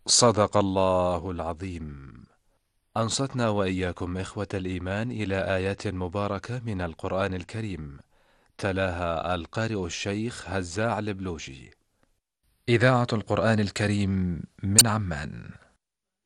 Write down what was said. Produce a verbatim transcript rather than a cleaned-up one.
صدق الله العظيم. أنصتنا وإياكم إخوة الإيمان إلى آيات مباركة من القرآن الكريم، تلاها القارئ الشيخ هزاع البلوشي. إذاعة القرآن الكريم من عمان.